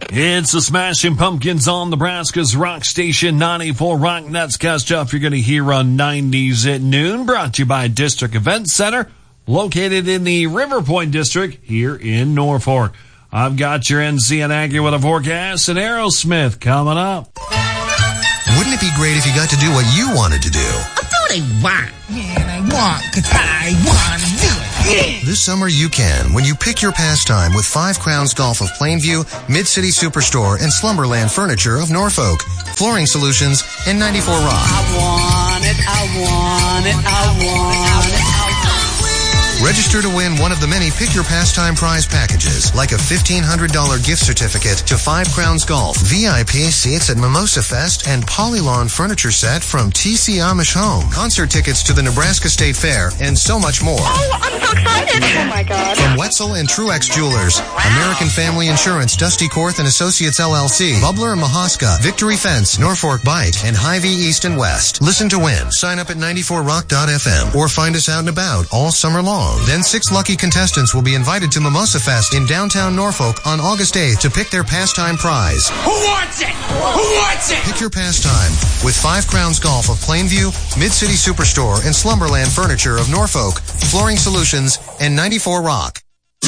It's the Smashing Pumpkins on Nebraska's Rock Station 94 Rock. That's kind of stuff you're going to hear on 90s at noon. Brought to you by District Event Center, located in the River Point District here in Norfolk. I've got your NC and Aggie with a forecast and Aerosmith coming up. Wouldn't it be great if you got to do what you wanted to do? That's what I want. Man, I want because I want to do it. Yeah. This summer you can when you pick your pastime with 5 Crowns Golf of Plainview, Mid-City Superstore, and Slumberland Furniture of Norfolk, Flooring Solutions, and 94 Rock. I want it, I want it, I want it, I want it. Register to win one of the many Pick Your Pastime prize packages, like a $1,500 gift certificate to 5 Crowns Golf, VIP seats at Mimosa Fest, and Polylawn furniture set from TC Amish Home, concert tickets to the Nebraska State Fair, and so much more. Oh, I'm so excited. Oh, my God. From Wetzel and Truex Jewelers, American Family Insurance, Dusty Korth and Associates LLC, Bubbler and Mahaska, Victory Fence, Norfolk Bike, and Hy-Vee East and West. Listen to win. Sign up at 94rock.fm or find us out and about all summer long. Then 6 lucky contestants will be invited to Mimosa Fest in downtown Norfolk on August 8th to pick their pastime prize. Who wants it? Who wants it? Pick your pastime with 5 Crowns Golf of Plainview, Mid-City Superstore, and Slumberland Furniture of Norfolk, Flooring Solutions, and 94 Rock.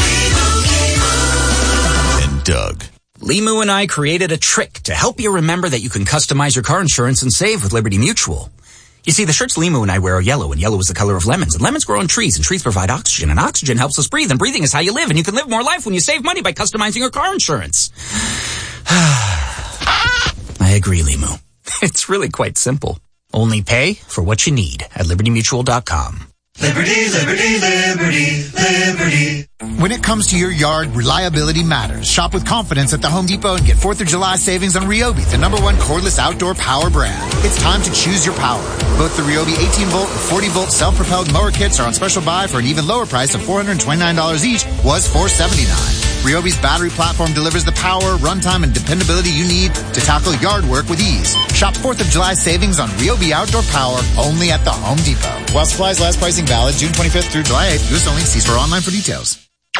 And Doug. Limu and I created a trick to help you remember that you can customize your car insurance and save with Liberty Mutual. You see, the shirts Limu and I wear are yellow, and yellow is the color of lemons. And lemons grow on trees, and trees provide oxygen, and oxygen helps us breathe, and breathing is how you live, and you can live more life when you save money by customizing your car insurance. I agree, Limu. It's really quite simple. Only pay for what you need at LibertyMutual.com. Liberty, liberty, liberty, liberty. When it comes to your yard, reliability matters. Shop with confidence at the Home Depot and get 4th of July savings on Ryobi, the #1 cordless outdoor power brand. It's time to choose your power. Both the Ryobi 18-volt and 40-volt self-propelled mower kits are on special buy for an even lower price of $429 each, was $479. Ryobi's battery platform delivers the power, runtime, and dependability you need to tackle yard work with ease. Shop 4th of July savings on Ryobi outdoor power only at the Home Depot. While supplies last, pricing valid June 25th through July 8th. U.S. only. See store online for details.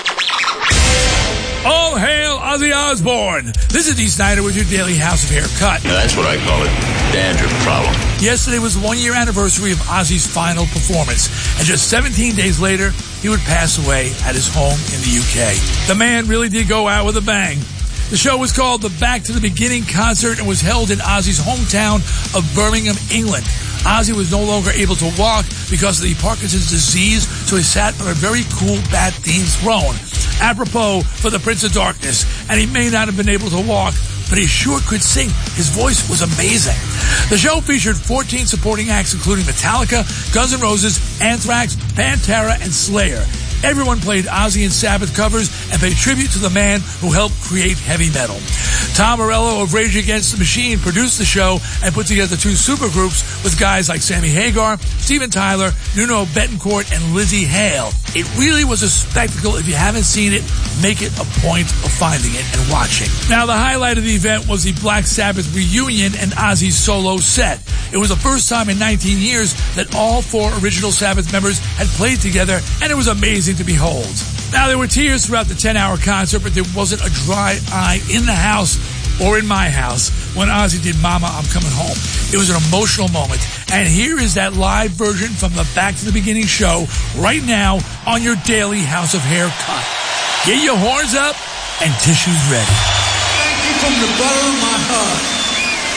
All hail Ozzy Osbourne. This is Dee Snider with your daily House of Haircut. Now that's what I call a dandruff problem. Yesterday was the 1-year anniversary of Ozzy's final performance, and just 17 days later, he would pass away at his home in the UK. The man really did go out with a bang. The show was called the Back to the Beginning concert and was held in Ozzy's hometown of Birmingham, England. Ozzy was no longer able to walk because of the Parkinson's disease, so he sat on a very cool bat-themed throne. Apropos for the Prince of Darkness, and he may not have been able to walk, but he sure could sing. His voice was amazing. The show featured 14 supporting acts, including Metallica, Guns N' Roses, Anthrax, Pantera, and Slayer. Everyone played Ozzy and Sabbath covers and paid tribute to the man who helped create heavy metal. Tom Morello of Rage Against the Machine produced the show and put together 2 supergroups with guys like Sammy Hagar, Steven Tyler, Nuno Bettencourt, and Lizzie Hale. It really was a spectacle. If you haven't seen it, make it a point of finding it and watching. Now, the highlight of the event was the Black Sabbath reunion and Ozzy's solo set. It was the first time in 19 years that all 4 original Sabbath members had played together, and it was amazing to behold. Now, there were tears throughout the 10-hour concert, but there wasn't a dry eye in the house or in my house when Ozzy did Mama, I'm Coming Home. It was an emotional moment. And here is that live version from the Back to the Beginning show right now on your daily House of Haircut. Get your horns up and tissues ready. Thank you from the bottom of my heart.